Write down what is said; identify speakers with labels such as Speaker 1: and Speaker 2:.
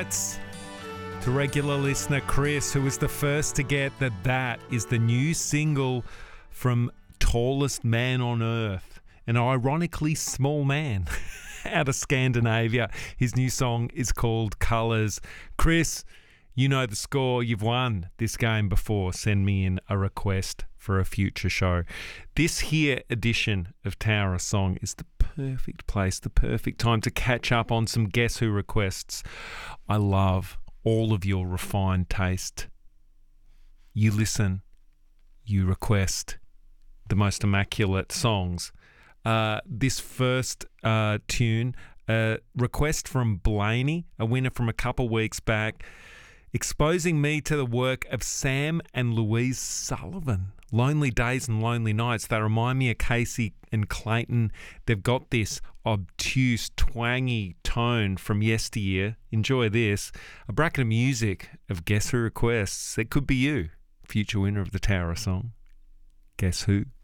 Speaker 1: congrats to regular listener Chris, who was the first to get that is the new single from Tallest Man on Earth, an ironically small man out of Scandinavia. His new song is called Colours. Chris, you know the score. You've won this game before. Send me in a request for a future show. This here edition of Tower of Song is the perfect place, the perfect time to catch up on some Guess Who requests. I love all of your refined taste. You listen, you request the most immaculate songs. This first tune, request from Blaney, a winner from a couple weeks back, exposing me to the work of Sam and Louise Sullivan. Lonely Days and Lonely Nights. They remind me of Casey and Clayton. They've got this obtuse, twangy tone from yesteryear. Enjoy this. A bracket of music of Guess Who requests. It could be you, future winner of the Tower of Song. Guess Who?